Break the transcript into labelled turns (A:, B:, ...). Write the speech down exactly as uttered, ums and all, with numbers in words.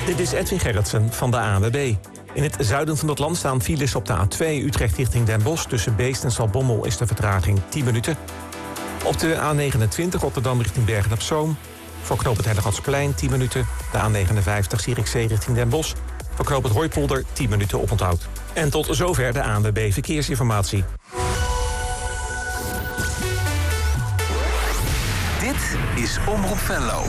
A: Dit is Edwin Gerritsen van de A N W B. In het zuiden van het land staan files op de A twee Utrecht richting Den Bosch. Tussen Beest en Zaltbommel is de vertraging tien minuten. Op de A negenentwintig Rotterdam richting Bergen-op-Zoom. Voor knooppunt Hellegatsplein tien minuten. De A negenenvijftig Zierikzee richting Den Bosch. Voor knooppunt Hooipolder tien minuten oponthoud. En tot zover de A N W B Verkeersinformatie.
B: Dit is Omroep Venlo.